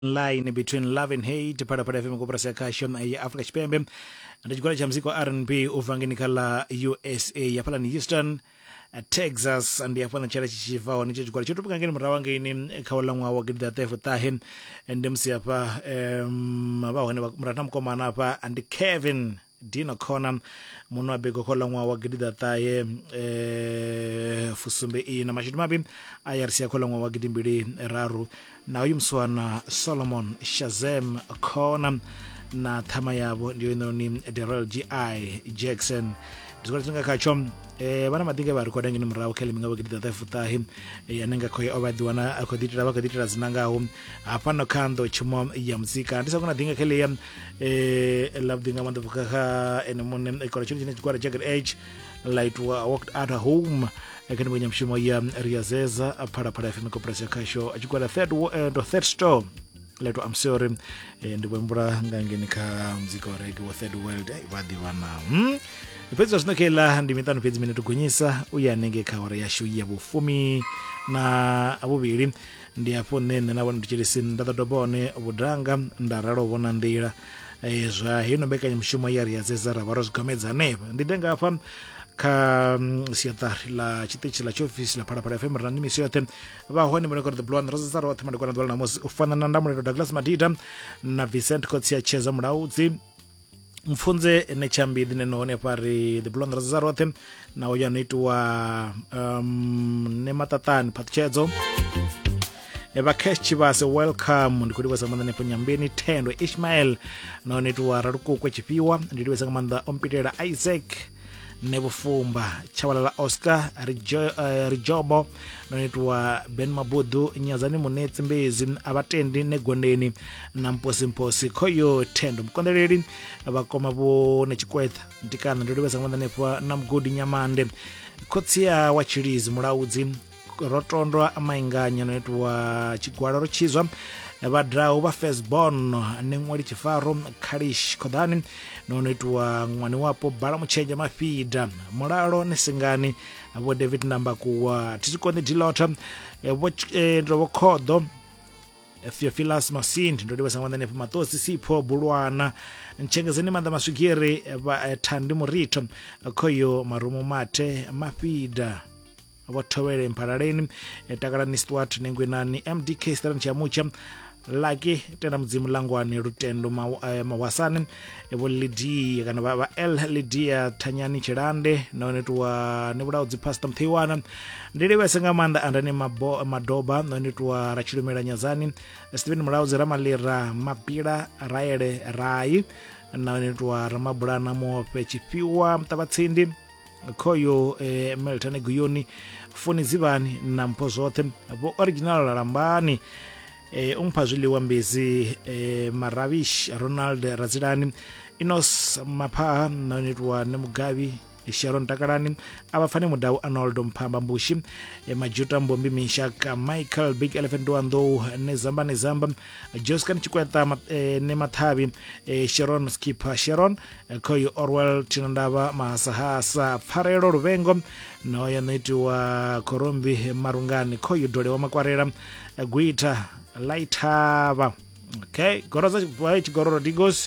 line between love and hate para FM kuprasa ya kasho ya Afrika Chipembe ndachikora cha mziki wa R&B uvangini la USA ya pala ni Houston, Texas ndi yapana chara chichivao nicho chikora choto pangeni mrawange ini kawala mwa wagida tefu tahin ndemsi hapa mabawani mratam komana hapa and Kevin Dino Kona munu abego kola mwa wagida taye fusumbe na mashidimabi ayarisi ya kola mwa wagidi mbili raru na uyumswana Solomon Shazem Kona na thama yabo ndiyo ino ni Darrell G.I. Jackson Dizgora tunga kachom wana madinga ba recorda ngini mrawo kele minga bagida tafutahi yanenga koyo obadi wana akoditira zinanga hum apano kando chumo ya muzika ndisa kuna dinga kele ya love dinga manda buka ene mone ikora chini chikora jagged edge light walked out of home ekani mwenye mshimo ya Riazeza para FM ko press kasho achikora third store leto I'm sorry ndipo mbura ngangeni ka muzika wa reggae wa third world ibadi wana Pezi wasinokela ndi mitano pezi minutu kunyisa uyanenge kawara ya shu ya bufumi na abubiri ndi hapo nene na wanu tuchirisi ndadodobone ubudanga ndararo wana ndira zwa hino beka nyamshumo ya Riazeza rabarozi kameza neba ndidenga hapa ka siatari la chitichi la chofisi la para FM ranimi siyote wahoni mwenekora the blonde rosa zaro watamani kwa nadwala na mosi ufana na ndamu Douglas Madida na Vincent Kotsia Cheza Mrauzi mfunze nechambi dinenone pari the blonde razarothe na oya naitwa nematatani patchezo Evakeshi base welcome ndikudiwa samanda nepo nyambeni tendo Ishmael na naitwa raruko kwa chipiwa ndidiwa samanda ompitera Isaac nebufumba chawala Oscar Rijobo na naitwa Ben Mabudu nyazani munetsi mbezi abatendi negondeni na mposi koyo tendo mkondereri abakoma bo nechikwetha ndikana ndidiwa samanda nepo namgudi nyamande kotsia wachirizi mulaudzi rotondwa amainganya naitwa chigwararo chizwa badrau ba firstborn nengwali chifaro Karish Kodani naitwa ngwani wapo bara muchenja mafida mulalo nesingani abo David namba kuwa tizikonde dilota ndo kodo Theophilus Masindi ndo ndiwasangwana nepo matosi sipo bulwana nchengezeni manda masugire ba tandi murito koyo marumo mate mafida watowele mparareni takarani Stuart nengwenani MDK stara nchamucha laki tena mzimu langwani rutendo mawasani evo Lidia kana baba L Lidia Tanyani Chirande naonetwa nebula uzipasta mthiwana ndiliwe sengamanda andani madoba naonetwa rachilumela nyazani Steven Mrauzi Ramalira Mapira Raele Rai naonetwa Ramabulana Mope Chipiwa Mtabatsindi koyo Meltane Guyoni Funi Zibani na mpozote abo original Rambani umpazuli wambezi Maravish Ronald Razirani Inos Mapa naonetwa Nemugabi Sharon Takarani abafane mudau Arnold Mpamba Mbushi Majuta Mbombi Mishaka Michael Big Elephant Wando Nezamba Joscan Chikweta Nemathabi Sharon Skipper Sharon koyo Orwell Tinandaba Masahasa Farero Ruvengo noya naitwa Korombi Marungani koyo Dole wa Makwarera Guita Lightaba okay goroza kwa chigororo digos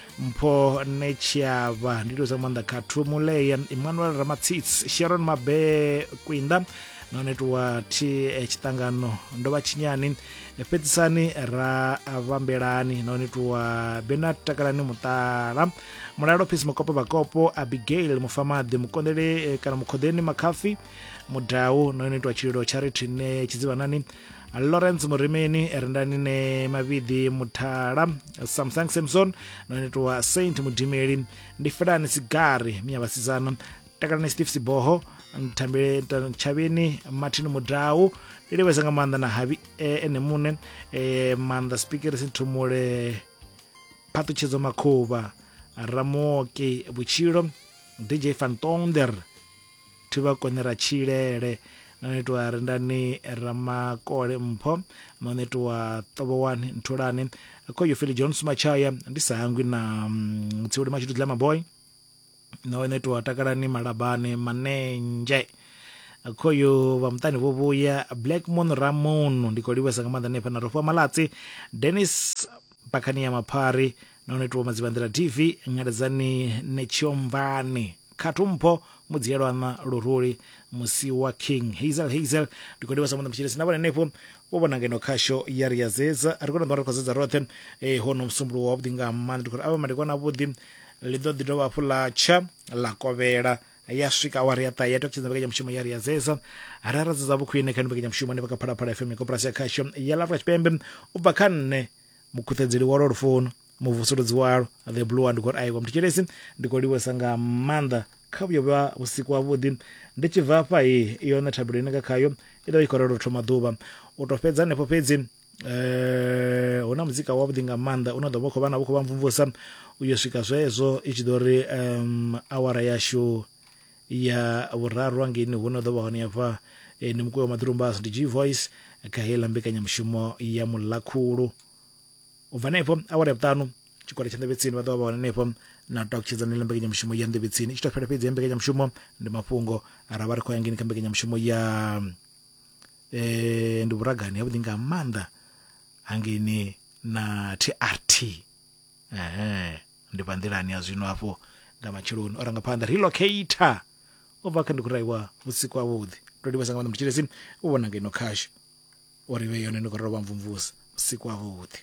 mpo nechiava ndilo zamanda Katumule Emmanuel Ramatsits Sharon Mabe Kwinda nonetwa chitangano ndoba chinyani Petisani ra avambelani nonetwa Bernard Takarani Mutara mulalo Peace Makopo Bakopo Abigail Mufamade mukondele kana mukodeni Makafi mudau nonetwa Chiro Charity ne chizibanani Lawrence Murimeni erendani ne Mavidi Mutara Samsung Simpson naitwa Saint Mudimeri ndifadani Sigari miyabasizana takarani Steve Siboho ntambele chabeni Martin Mudau iliweza ngamanda na habi enemune manda speaker sintumule Patu Chezo Makuba Ramoke Buchiro DJ Fantonder tuba konera chilele naitwa rendani Ramakole Mpo naitwa Tobowani Ntulani koyo Phil Jones Machaya ndisangwi na mtsiuli machitu Lama Boy naitwa Takarani Malabani Manenje koyo vamtani vovuya Blackmon Ramon ndikoliwe sangamanda nepa na Rofua Malatsi Dennis Pakania Mapari naonetwa mazivandira TV ngadazani nechiombani Katumpo mudzielo ana Lururi Musiwa King Hazel ndikoliwe samanda mchiresi nabona nepo wabona ngeno kasho yari yazeza arikona ndora kwa zeza rote hono msumbru wa obdinga mani ndikora aba madikona budi lido dido wapula cha la kovera yaswika wari yata yato kiza bega mshimo yari yazeza arara zazabu kuine kanu bega mshimo ne baka para FM ko prasa kasho yala fresh pembe ubakanne mukutenzeli waro phone muvusuluzi waro the blue and got aiwa mticheresi ndikoliwe sanga manda kabyo ba usiku wa budi ndichiva pa iona tabuleni kakayo ilo ikororo tomaduba utopedza nepo pedzi una muzika wa budinga manda unodoboko bana buko bamvumvusa uyoswika zvezo ichidori awara yashu ya vuraru wangeni unodoba wani pa ni mkuu wa madrumba DG Voice kahela mbekanya mshumo ya mulakuru uvanepo awara ya 5 chikwara cha ndebetsini wadoba wanepo na takuchiza nilembekanya mshumo ya ndebetsini ichitopera pedzi mbekanya mshumo ndi mapungo arabari kwa yangeni kambekanya mshumo ya nduburagani yabudinga manda angini na TRT ndipandirani azvino apo ngamachiruni oranga panda relocator ovaka ndikuraiwa usiku avudhi ndodiwa sanga mchiresi ubona ngeno cash orive yone ndikorova mvumvusa usiku avudhi